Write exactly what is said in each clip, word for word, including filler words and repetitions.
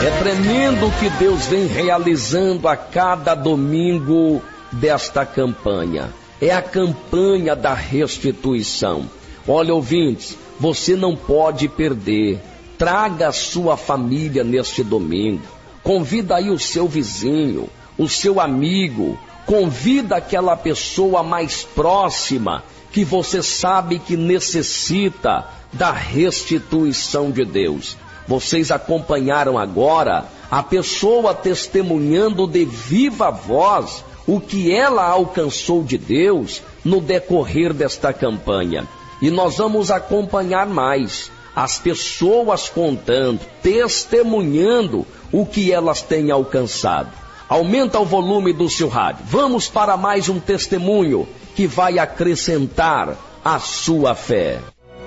É tremendo o que Deus vem realizando a cada domingo desta campanha. É a campanha da restituição. Olha, ouvintes, você não pode perder. Traga a sua família neste domingo. Convida aí o seu vizinho, o seu amigo. Convida aquela pessoa mais próxima que você sabe que necessita da restituição de Deus. Vocês acompanharam agora a pessoa testemunhando de viva voz o que ela alcançou de Deus no decorrer desta campanha. E nós vamos acompanhar mais as pessoas contando, testemunhando o que elas têm alcançado. Aumenta o volume do seu rádio. Vamos para mais um testemunho que vai acrescentar a sua fé.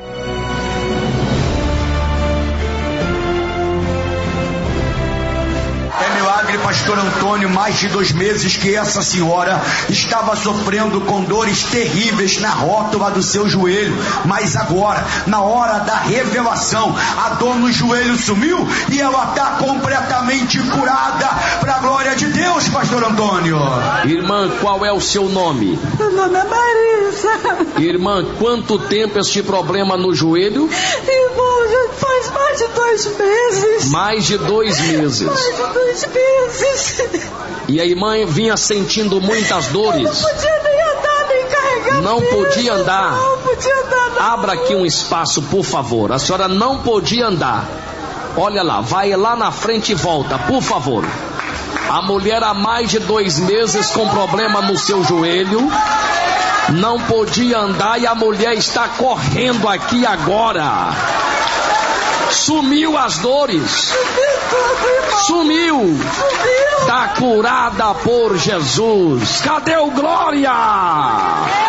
Pastor Antônio, mais de dois meses que essa senhora estava sofrendo com dores terríveis na rótula do seu joelho, mas agora, na hora da revelação, a dor no joelho sumiu e ela está completamente curada, para a glória de Deus, Pastor Antônio. Irmã, qual é o seu nome? Meu nome é Marisa. Irmã, quanto tempo este problema no joelho? Irmão, já faz mais de dois meses. Mais de dois meses. Mais de dois meses. E a irmã vinha sentindo muitas dores. Eu não podia nem andar, nem carregar. Não peso, podia andar. Não podia andar. Não. Abra aqui um espaço, por favor. A senhora não podia andar. Olha lá, vai lá na frente e volta, por favor. A mulher há mais de dois meses com problema no seu joelho. Não podia andar e a mulher está correndo aqui agora. Sumiu as dores. Sumiu. Está curada por Jesus. Cadê o glória?